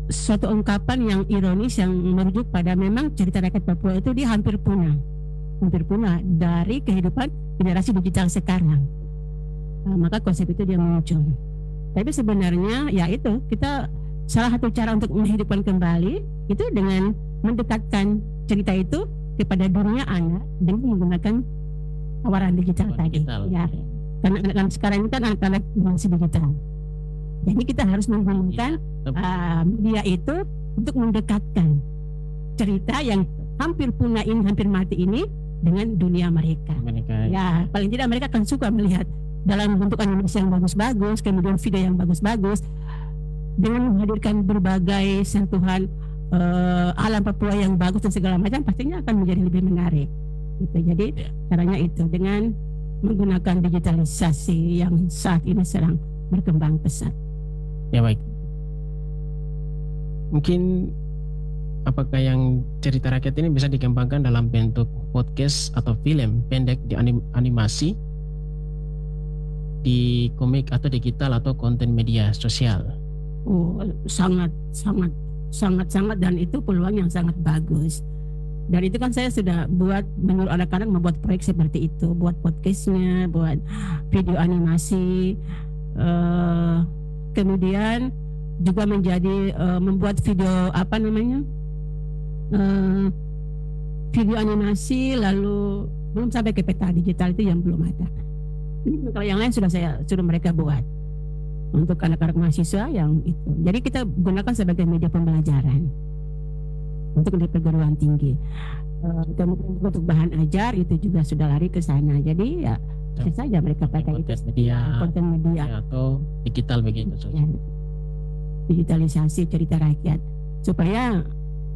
suatu ungkapan yang ironis yang merujuk pada memang cerita rakyat Papua itu dia hampir punah dari kehidupan generasi digital sekarang. Maka konsep itu dia muncul. Tapi sebenarnya ya itu, kita salah satu cara untuk menghidupkan kembali itu dengan mendekatkan cerita itu kepada dunia anak dengan menggunakan tawaran digital tadi. Ya, karena anak-anak sekarang ini kan anak-anak generasi digital. Jadi kita harus menggunakan media itu untuk mendekatkan cerita yang hampir punah ini, hampir mati ini dengan dunia mereka. Ya, paling tidak mereka akan suka melihat dalam bentuk animasi yang bagus-bagus, kemudian video yang bagus-bagus, dengan menghadirkan berbagai sentuhan alam Papua yang bagus dan segala macam, pastinya akan menjadi lebih menarik. Gitu. Jadi caranya itu dengan menggunakan digitalisasi yang saat ini sedang berkembang pesat. Ya baik. Mungkin apakah yang cerita rakyat ini bisa dikembangkan dalam bentuk podcast atau film pendek di animasi, di komik atau digital atau konten media sosial? Sangat dan itu peluang yang sangat bagus. Dan itu kan saya sudah buat menurut anak-anak membuat proyek seperti itu, buat podcastnya, buat video animasi, kemudian juga menjadi membuat video video animasi, lalu belum sampai ke peta digital itu yang belum ada. Kalau yang lain sudah saya suruh mereka buat untuk anak-anak mahasiswa yang itu. Jadi kita gunakan sebagai media pembelajaran untuk di perguruan tinggi. Kemudian untuk bahan ajar itu juga sudah lari ke sana. Jadi ya bisa saja mereka pakai itu konten media atau digital begitu. Ya, digitalisasi cerita rakyat supaya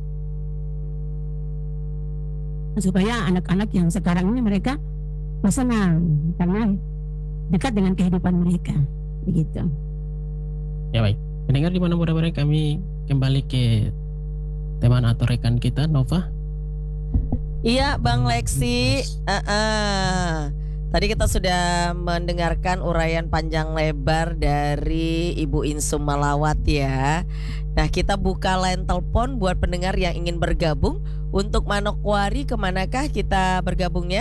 anak-anak yang sekarang ini mereka senang karena dekat dengan kehidupan mereka begitu. Ya baik, pendengar di mana berada, kami kembali ke teman atau rekan kita Nova. Iya Bang Lexi, tadi kita sudah mendengarkan uraian panjang lebar dari Ibu Insum Malawat ya. Nah kita buka line telepon buat pendengar yang ingin bergabung. Untuk Manokwari, kemanakah kita bergabungnya?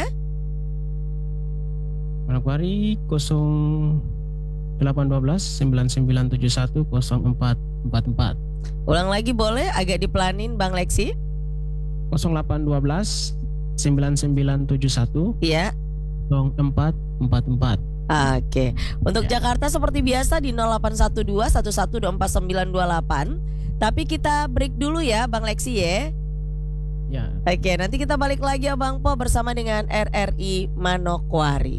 Manokwari 0812 9971 0444. Ulang lagi boleh, agak dipelanin Bang Lexi. 0812 9971 Iya 0444. Oke. Untuk Jakarta seperti biasa di 0812 1124 928. Tapi kita break dulu ya Bang Lexi ya. Ya. Oke, nanti kita balik lagi ya Bang Po bersama dengan RRI Manokwari.